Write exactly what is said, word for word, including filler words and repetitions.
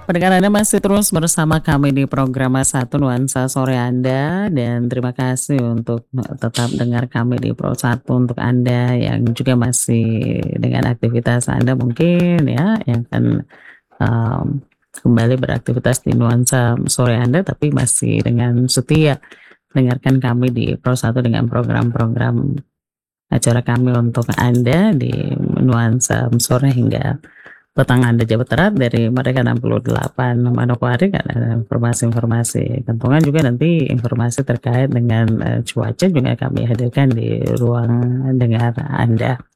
Pendengar Anda masih terus bersama kami di program satu Nuansa Sore Anda dan terima kasih untuk tetap dengar kami di Pro satu untuk Anda yang juga masih dengan aktivitas Anda mungkin ya yang akan, mmm, kembali beraktivitas di nuansa sore Anda tapi masih dengan setia dengarkan kami di Pro satu dengan program-program acara kami untuk Anda di nuansa sore hingga petang Anda, Jawa Barat dari mereka enam puluh delapan Manokwari kan ada informasi-informasi tentunya juga nanti informasi terkait dengan, eee, cuaca juga kami hadirkan di ruang dengar Anda.